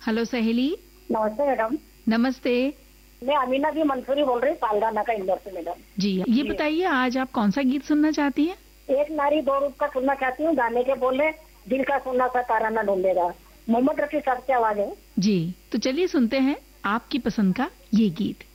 Hello सहेली। नमस्ते madam. नमस्ते मैं अमीना भी मंसूरी बोल रही, पालगाना का इंदौर से मैडम। जी। ये बताइए आज आप कौन सा गीत सुनना चाहती हैं? एक नारी दो रूप का सुनना चाहती हूँ। गाने के बोले दिल का सोना सा तारा न ढूंढेगा। मोहम्मद रफी साहब की आवाज है। जी, तो चलिए सुनते हैं आपकी पसंद का ये गीत।